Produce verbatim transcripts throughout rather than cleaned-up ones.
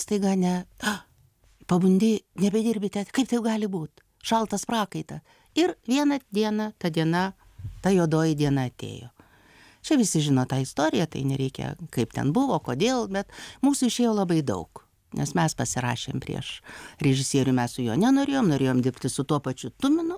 staiga ne, ah, pabundi, nebedirbi teatre, kaip tai gali būti? Šaltas prakaita. Ir vieną dieną, ta diena, ta juodoji diena atėjo. Čia visi žino tą istoriją, tai nereikia, kaip ten buvo, kodėl, bet mūsų išėjo labai daug, nes mes pasirašėm prieš režisierių, mes su juo nenorėjom, norėjom dirbti su tuo pačiu Tuminu.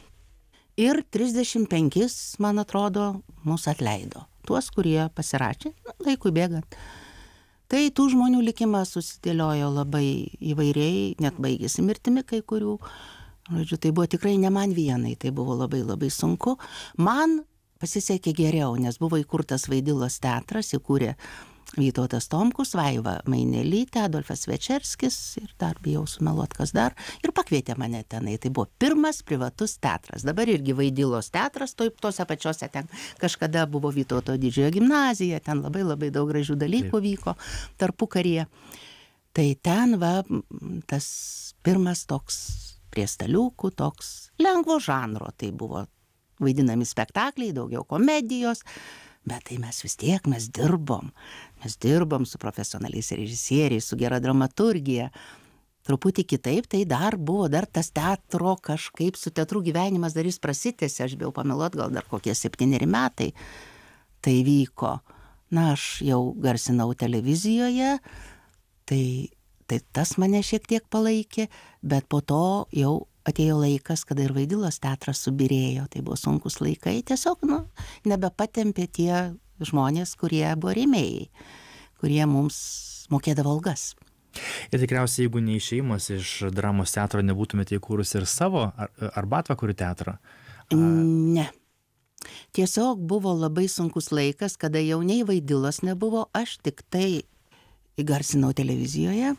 Ir trisdešimt penkis, man atrodo, mūsų atleido. Tuos, kurie pasirašė, laikui bėgant. Tai tų žmonių likimas susidėliojo labai įvairiai, net baigėsi mirtimi kai kurių. Žodžiu, tai buvo tikrai ne man vienai, tai buvo labai labai sunku. Man pasisekė geriau, nes buvo įkurtas Vaidilos teatras, įkūrė Vytautas Tomkus, Vaiva Mainelytė, Adolfas Večerskis ir dar bijau sumeluot kas dar. Ir pakvietė mane tenai. Tai buvo pirmas privatus teatras. Dabar irgi Vaidilos teatras, toj, tose pačiose ten kažkada buvo Vytauto didžiojo gimnazija, ten labai labai daug gražių dalykų Taip. Vyko tarpukaryje. Tai ten va, tas pirmas toks prie staliukų, toks lengvo žanro. Tai buvo vaidinami spektakliai, daugiau komedijos. Bet tai mes vis tiek, mes dirbom. Mes dirbom su profesionaliais režisieriais, su gera dramaturgija. Truputį kitaip, tai dar buvo, dar tas teatro kažkaip, su teatru gyvenimas dar jis prasitėsi, aš bijau pameluot, gal dar kokie septyneri metai. Tai vyko. Na, aš jau garsinau televizijoje, tai, tai tas mane šiek tiek palaikė, bet po to jau atėjo laikas, kada ir Vaidilos teatras subirėjo, tai buvo sunkus laikai, tiesiog, nu, nebepatempė tie žmonės, kurie buvo rėmėjai, kurie mums mokėdavo algas. Ir tikriausiai, jeigu neišėjimas iš dramos teatro, nebūtumėte įkūrusi ir savo ar, Arbatvakarių teatrą? Ne. Tiesiog buvo labai sunkus laikas, kada jau nei Vaidilos nebuvo, aš tik tai įgarsinau televizijoje.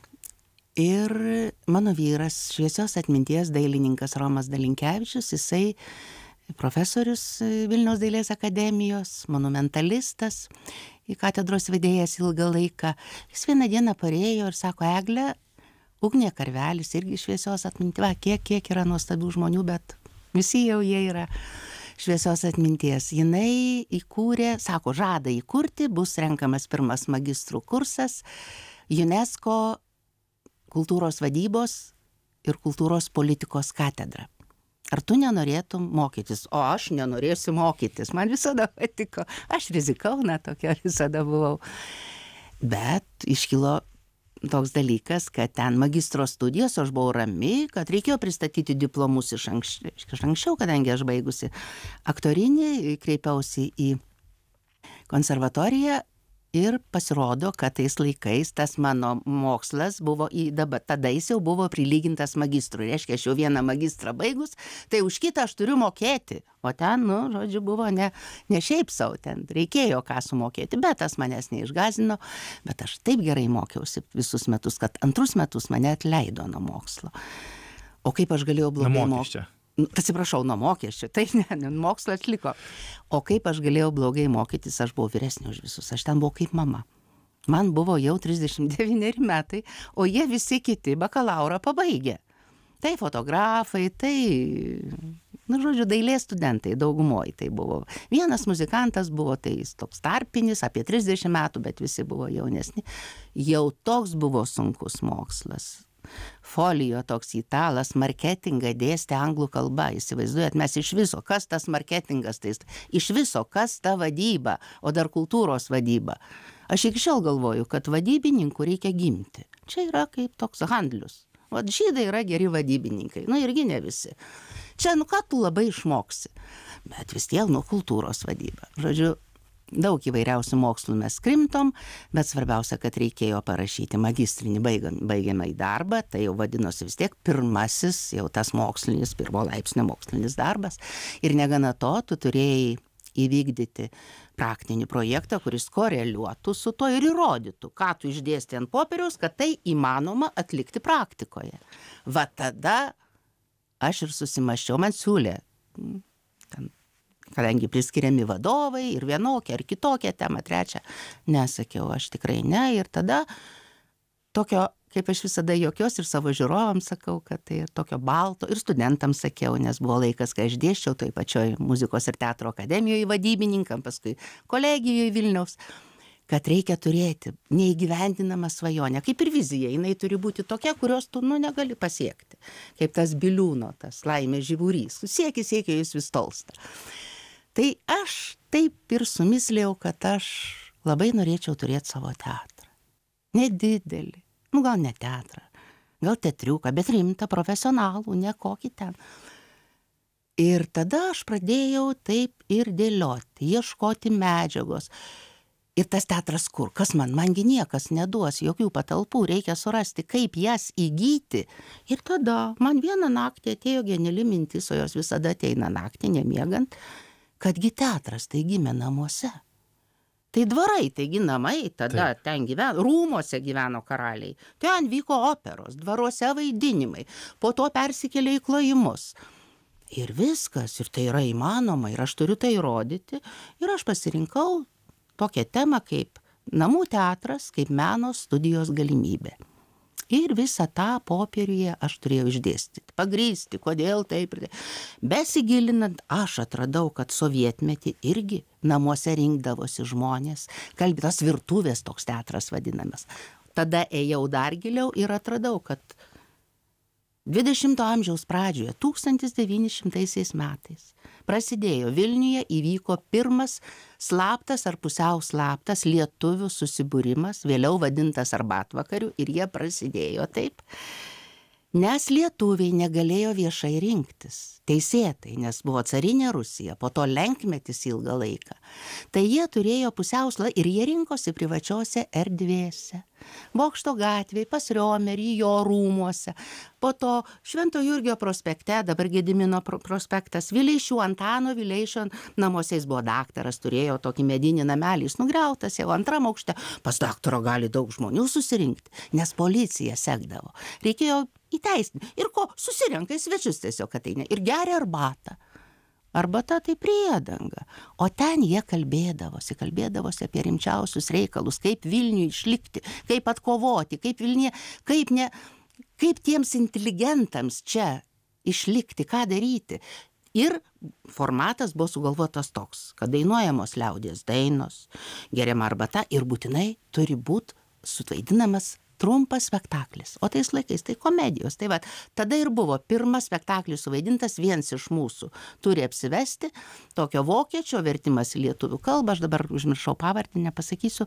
Ir mano vyras, šviesios atminties dailininkas Romas Dalinkevičius, jisai profesorius Vilniaus dailės akademijos, monumentalistas, į katedros vedėjas ilgą laiką. Jis vieną dieną parėjo ir sako, Egle, Ugnė Karvelis, irgi šviesios atminties, va, kiek, kiek yra nuostabių žmonių, bet visi jau jie yra šviesios atminties. Jinai įkūrė, sako, žada įkurti, bus renkamas pirmas magistrų kursas, UNESCO kultūros vadybos ir kultūros politikos katedra. Ar tu nenorėtum mokytis? O aš nenorėsiu mokytis. Man visada patiko. Aš rizikau, na, tokia visada buvau. Bet iškilo toks dalykas, kad ten magistro studijos, aš buvau rami, kad reikėjo pristatyti diplomus iš anksčiau, iš anksčiau, kadangi aš baigusi aktorinį, kreipiausi į konservatoriją. Ir pasirodo, kad tais laikais tas mano mokslas buvo, į, dabar, tada jis jau buvo prilygintas magistrui. Reiškia, aš jau vieną magistrą baigus, tai už kitą aš turiu mokėti. O ten, nu, žodžiu, buvo ne, ne šiaip sau, ten reikėjo ką sumokėti, bet tas manęs neišgąsdino. Bet aš taip gerai mokiausi visus metus, kad antrus metus mane atleido nuo mokslo. O kaip aš galėjau blogai mokyti? Atsiprašau, nuo mokesčių, tai ne, ne, mokslo atliko. O kaip aš galėjau blogai mokytis, aš buvau vyresnė už visus, aš ten buvau kaip mama. Man buvo jau trisdešimt devyneri metai, o jie visi kiti bakalaurą pabaigė. Tai fotografai, tai, nu, žodžiu, dailės studentai, daugumoji tai buvo. Vienas muzikantas buvo, tai jis toks tarpinis, apie trisdešimt metų, bet visi buvo jaunesni. Jau toks buvo sunkus mokslas. Folijo toks italas, marketingą dėstė anglų kalba, įsivaizduojat, mes iš viso, kas tas marketingas, tai iš viso, kas ta vadyba, o dar kultūros vadyba. Aš iki šiol galvoju, kad vadybininkų reikia gimti. Čia yra kaip toks handlius. Vat žydai yra geri vadybininkai, nu irgi ne visi. Čia, nu ką tu labai išmoksi, bet vis tiek, nu, kultūros vadyba. Žodžiu, daug įvairiausių mokslų mes krimtom, bet svarbiausia, kad reikėjo parašyti magistrinį baigiamą į darbą, tai jau vadinosi vis tiek pirmasis, jau tas mokslinis, pirmo laipsnio mokslinis darbas. Ir negana to, tu turėjai įvykdyti praktinį projektą, kuris koreliuotų su to ir įrodytų, ką tu išdėstė ant popieriaus, kad tai įmanoma atlikti praktikoje. Va tada aš ir susimaščiau, man siūlė ten, kadangi priskiriami vadovai ir vienokia ar kitokia tema, trečia, nesakiau, aš tikrai ne. Ir tada tokio, kaip aš visada jokios ir savo žiūrovams sakau, kad tai tokio balto, ir studentams sakiau, nes buvo laikas, kai aš dėsčiau toj pačioj muzikos ir teatro akademijoje vadybininkam, paskui kolegijoje Vilniaus, kad reikia turėti neįgyvendinamą svajonę, kaip ir vizija, jinai turi būti tokia, kurios tu, nu, negali pasiekti. Kaip tas biliūno, tas laimės žiburys. Sieki, sieki, jis vis tolsta. Tai aš taip ir sumislėjau, kad aš labai norėčiau turėti savo teatrą. Nedidelį, nu gal ne teatrą, gal teatriuką, bet rimtą, profesionalų, ne kokį ten. Ir tada aš pradėjau taip ir dėlioti, ieškoti medžiagos. Ir tas teatras kur? Kas man? Mangi niekas neduos, jokių patalpų, reikia surasti, kaip jas įgyti. Ir tada man vieną naktį atėjo geniali mintis, o jos visada ateina naktį, nemiegant, kadgi teatras tai gimė namuose. Tai dvarai, taigi namai, tada Taip. ten gyveno, rūmose gyveno karaliai. Ten vyko operos, dvaruose vaidinimai, po to persikėlė į klojimus. Ir viskas, ir tai yra įmanoma, ir aš turiu tai įrodyti. Ir aš pasirinkau tokią temą kaip namų teatras, kaip meno studijos galimybė. Ir visą tą popieriuje aš turėjau išdėstyti, pagrįsti, kodėl taip. Besigilinant, aš atradau, kad sovietmetį irgi namuose rinkdavosi žmonės, kalbėtos virtuvės toks teatras vadinamas. Tada ėjau dar giliau ir atradau, kad dvidešimto amžiaus pradžioje, tūkstantis devyni šimtaisiais metais, prasidėjo Vilniuje, įvyko pirmas slaptas ar pusiau slaptas lietuvių susibūrimas, vėliau vadintas arbatvakariu, ir jie prasidėjo taip, nes lietuviai negalėjo viešai rinktis, teisėtai, nes buvo carinė Rusija, po to lenkmetis ilgą laiką. Tai jie turėjo pusiauslą ir jie rinkosi privačiose erdvėse. Bokšto gatvėje, pas Riomerį, jo rūmuose, po to Švento Jurgio prospekte, dabar Gedimino prospektas, Vileišių, Antano Vileišio namuose, jis buvo daktaras, turėjo tokį medinį namelį, jis nugriautas jau antram aukšte, pas daktaro gali daug žmonių susirinkti, nes policija sekdavo. Reikėjo įteisinti. Ir ko? Susirenka į svečius tiesiog ateina ir geria arbatą. Arbata tai priedanga. O ten jie kalbėdavosi, kalbėdavosi apie rimčiausius reikalus, kaip Vilniui išlikti, kaip atkovoti, kaip Vilniuje, kaip, ne, kaip tiems inteligentams čia išlikti, ką daryti. Ir formatas buvo sugalvotas toks, kad dainuojamos liaudies dainos, geriama arbata ir būtinai turi būti suvaidinamas trumpas spektaklis, o tais laikais tai komedijos. Tai va, tada ir buvo pirmas spektaklis suvaidintas, viens iš mūsų turi apsivesti, tokio vokiečio vertimas į lietuvių kalbą, aš dabar užmiršau pavardį, nepasakysiu.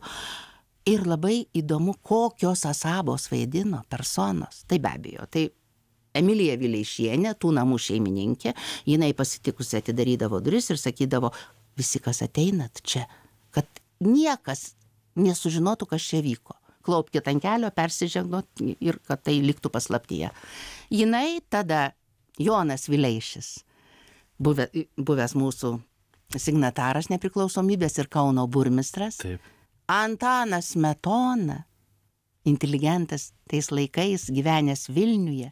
Ir labai įdomu, kokios asabos vaidino personos. Tai be abejo, tai Emilija Vileišienė, tų namų šeimininkė, jinai pasitikusi atidarydavo duris ir sakydavo, visi, kas ateinat čia, kad niekas nesužinotų, kas čia vyko. Klaupkit ant kelio, persižengnot ir kad tai liktų paslaptyje. Jinai tada, Jonas Vileišis, buvę, buvęs mūsų signataras nepriklausomybės ir Kauno burmistras, Taip. Antanas Smetona, inteligentas tais laikais, gyvenęs Vilniuje,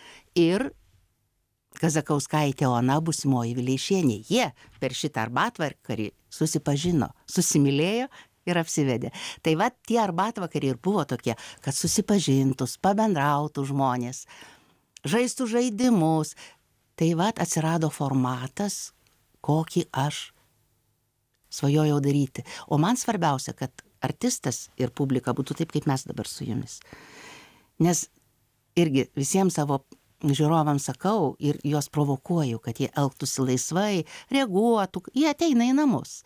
ir Kazakauskaitė Ona, būsimoji Vileišienė. Jie per šitą arbatvakarį susipažino, susimylėjo ir apsivedė. Tai va, tie arbatvakariai ir buvo tokie, kad susipažintus, pabendrautų žmonės, žaistų žaidimus. Tai va, atsirado formatas, kokį aš svajojau daryti. O man svarbiausia, kad artistas ir publika būtų taip, kaip mes dabar su jumis. Nes irgi visiems savo žiūrovams sakau ir juos provokuoju, kad jie elgtųsi laisvai, reaguotų, jie ateina į namus.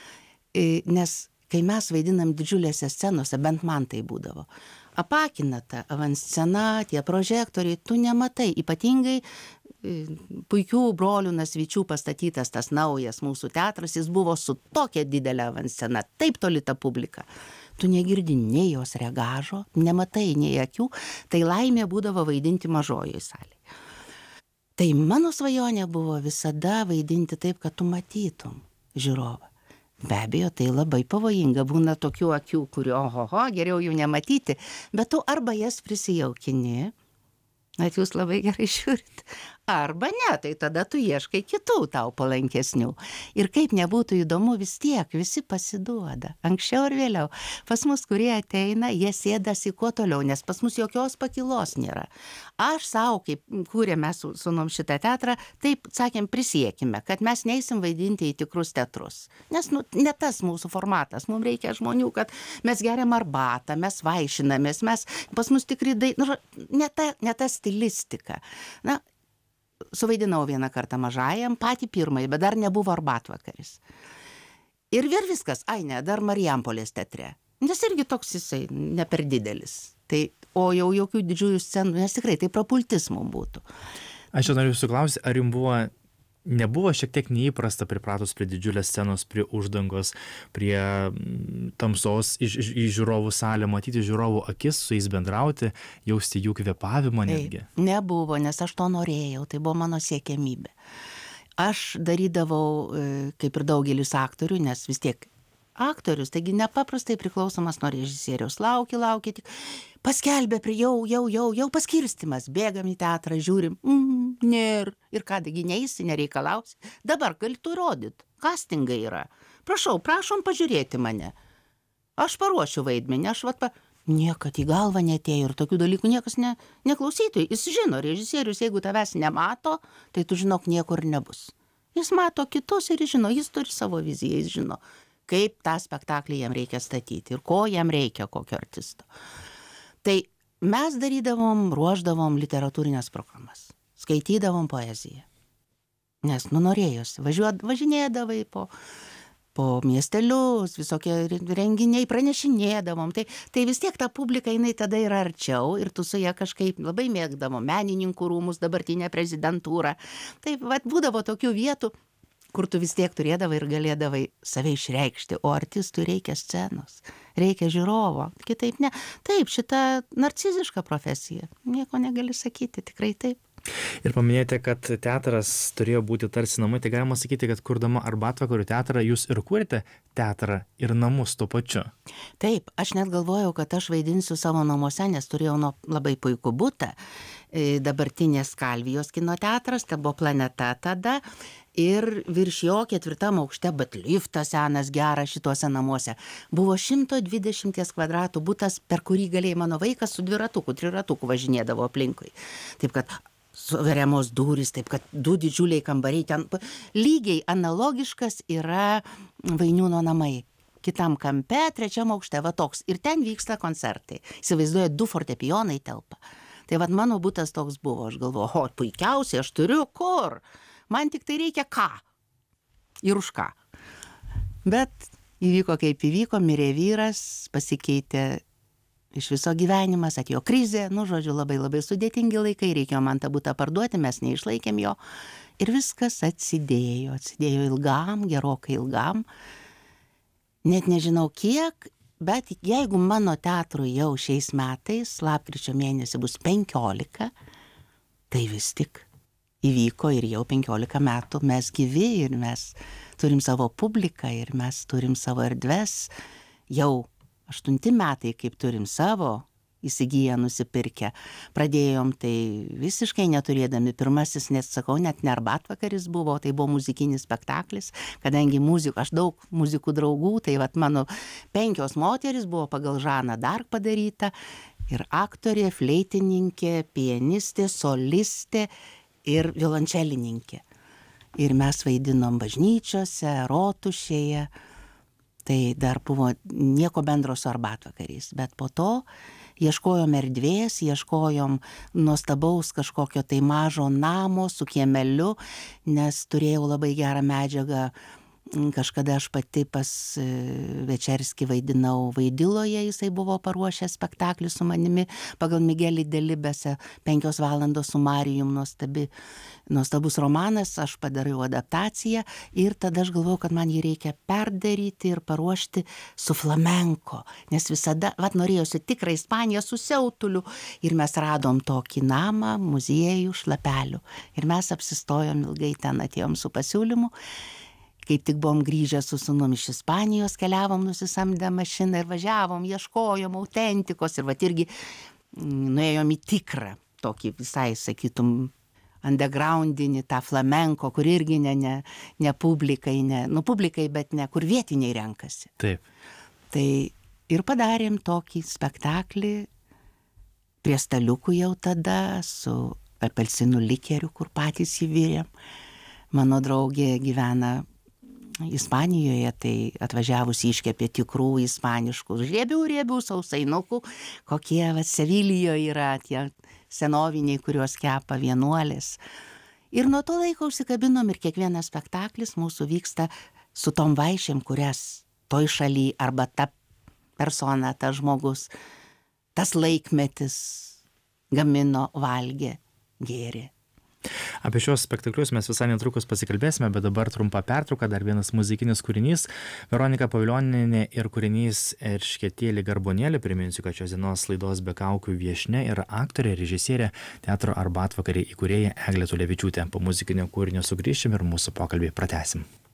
Nes kai mes vaidinam didžiulėse scenose, bent man tai būdavo, apakina ta avanscena, tie prožektoriai, tu nematai, ypatingai puikių brolių Nasvyčių pastatytas tas naujas mūsų teatras, jis buvo su tokia didelė avanscena, taip toli ta publika. Tu negirdi nei jos regažo, nematai nei akių, tai laimė būdavo vaidinti mažojoje salėje. Tai mano svajonė buvo visada vaidinti taip, kad tu matytum žiūrovą. Be abejo, tai labai pavojinga, būna tokių akių, kurio, oho, geriau jų nematyti, bet tu arba jas prisijaukini, Bet jūs labai gerai žiūrit. Arba ne, tai tada tu ieškai kitų tau palankesnių. Ir kaip nebūtų įdomu, vis tiek visi pasiduoda. Anksčiau ar vėliau. Pas mus, kurie ateina, jie sėdasi kuo toliau, nes pas mus jokios pakilos nėra. Aš savo, kaip kūrėme su sūnum šitą teatrą, taip, sakėm, prisiekime, kad mes neisim vaidinti į tikrus teatrus. Nes nu, ne tas mūsų formatas. Mums reikia žmonių, kad mes geriam arbatą, mes vaišinamės, mes pas mus tikrai dai... Nu, ne ta, ne ta stilistika. Na, suvaidinau vieną kartą mažajam, patį pirmąjį, bet dar nebuvo arbatvakaris. Ir vėl viskas, ai ne, dar Marijampolės teatre. Nes irgi toks jisai ne per didelis. Tai, o jau jokių didžiųjų scenų, nes tikrai tai prapultis mums būtų. Aš jau noriu jūsų klausyti, ar jums buvo, nebuvo šiek tiek neįprasta pripratus prie didžiulės scenos, prie uždangos, prie tamsos, į, į žiūrovų salę, matyti žiūrovų akis, su jais bendrauti, jausti jų kvėpavimą netgi? Taip, nebuvo, nes aš to norėjau, tai buvo mano siekiamybė. Aš darydavau, kaip ir daugelis aktorių, nes vis tiek aktorius, taigi nepaprastai priklausomas nuo režisieriaus. Lauki, lauki, tik paskelbė prie jau, jau, jau, jau paskirstimas. Bėgam į teatrą, žiūrim, mm, nėr. Ir kądagi neįsi, nereikalausi. Dabar gali tu rodyt. Castingai yra. Prašau, prašom pažiūrėti mane. Aš paruošiu vaidmenį, aš vat pa... Niekad į galvą netėjo ir tokių dalykų niekas ne, neklausytų. Jis žino, režisierius, jeigu tavęs nemato, tai tu žinok, niekur nebus. Jis mato kitus ir žino, jis turi savo viziją, jis žino, kaip tą spektaklį jam reikia statyti ir ko jam reikia, kokio artisto. Tai mes darydavom, ruoždavom literatūrinės programas, skaitydavom poeziją. Nes, nu, norėjosi, važiuod, važinėdavai po, po miestelius, visokie renginiai, pranešinėdavom. Tai, tai vis tiek ta publika, jinai tada yra arčiau ir tu su ją kažkaip labai mėgdavom menininkų rūmus, dabartinę prezidentūrą. Tai vat, būdavo tokių vietų, kur tu vis tiek turėdavai ir galėdavai save išreikšti, o artistui reikia scenos, reikia žiūrovo, kitaip ne. Taip, šita narciziška profesija, nieko negali sakyti, tikrai taip. Ir paminėjote, kad teatras turėjo būti tarsi namai, tai galima sakyti, kad kurdama Arbatvakarių teatrą, jūs ir kūrėte teatrą ir namus tuo pačiu. Taip, aš net galvojau, kad aš vaidinsiu savo namuose, nes turėjau nu, labai puikų butą, dabartinės Kalvijos kino teatras, tai buvo Planeta tada, ir virš jo ketvirtam aukšte, bet liftas senas geras šituose namuose. Buvo šimto dvidešimties kvadratų butas, per kurį galėjai mano vaikas su dviratuku, triratuku važinėdavo aplinkui. Taip kad suveriamos durys, taip kad du didžiuliai kambariai ten. Lygiai analogiškas yra Vainiūno namai. Kitam kampe, trečiam aukšte, va toks. Ir ten vyksta koncertai. Įsivaizduoja, du fortepijonai telpa. Tai vad mano butas toks buvo. Aš galvoju, o puikiausiai, aš turiu kur. Man tik tai reikia ką. Ir už ką. Bet įvyko kaip įvyko, mirė vyras, pasikeitė iš viso gyvenimas, atėjo krizė, nu, žodžiu, labai labai sudėtingi laikai, reikėjo man tą butą parduoti, mes neišlaikėm jo. Ir viskas atsidėjo, atsidėjo ilgam, gerokai ilgam. Net nežinau kiek, bet jeigu mano teatrui jau šiais metais, lapkričio mėnesį bus penkiolika, tai vis tik įvyko ir jau penkiolika metų mes gyvi ir mes turim savo publiką ir mes turim savo erdves. Jau aštunti metai, kaip turim savo, įsigiję, nusipirkę. Pradėjom tai visiškai neturėdami. Pirmasis, net sakau, net ne Arbatvakaris buvo, tai buvo muzikinis spektaklis, kadangi muzikų, aš daug muzikų draugų, tai vat mano penkios moteris buvo pagal Žaną Dark padaryta, ir aktorė, fleitininkė, pianistė, solistė ir violončelininkė. Ir mes vaidinom bažnyčiose, rotušėje. Tai dar buvo nieko bendro su Arbatvakariais, bet po to ieškojom erdvės, ieškojom nuostabaus kažkokio tai mažo namo su kiemeliu, nes turėjau labai gerą medžiagą. Kažkada aš pati pas Večerskį vaidinau Vaidiloje, jisai buvo paruošęs spektaklį su manimi pagal Migelį Delibesą, penkios valandos su Marijum, nuostabi, nuostabus romanas, aš padariau adaptaciją ir tada aš galvojau, kad man jį reikia perdaryti ir paruošti su flamenko, nes visada, vat norėjusi tikrą Ispaniją su siautuliu ir mes radom tokį namą, muziejų, šlapelių ir mes apsistojom ilgai ten, atėjom su pasiūlymu. Kaip tik buvom grįžę su sūnum iš Ispanijos, keliavom nusisamdę mašiną ir važiavom, ieškojom autentikos ir vat irgi nuėjom į tikrą tokį visai, sakytum, undergroundinį, tą flamenko, kur irgi ne, ne, ne publikai, ne, nu publikai, bet ne, kur vietiniai renkasi. Taip. Tai ir padarėm tokį spektaklį prie staliukų jau tada su apelsinų likeriu, kur patys įvirėm. Mano draugė gyvena Ispanijoje, tai atvažiavusi iškepė tikrų ispaniškų riebių, riebių sausainukų, kokie va, Sevilijoje yra tie senoviniai, kuriuos kepa vienuolės. Ir nuo to laiko užsikabinom ir kiekvienas spektaklis mūsų vyksta su tom vaišėm, kurias toj šaly arba ta persona, tas žmogus, tas laikmetis gamino, valgė, gėrė. Apie šios spektaklius mes visai netrukus pasikalbėsime, bet dabar trumpa pertrauka, dar vienas muzikinis kūrinys. Veronika Povilionienė ir kūrinys Eršketėli Garbonėli. Priminsiu, kad šios dienos laidos Be kaukių viešnia yra aktorė, režisierė, teatro Arbatvakariai įkūrėja Eglė Tulevičiūtė. Po muzikinio kūrinio sugrįšim ir mūsų pokalbį pratęsim.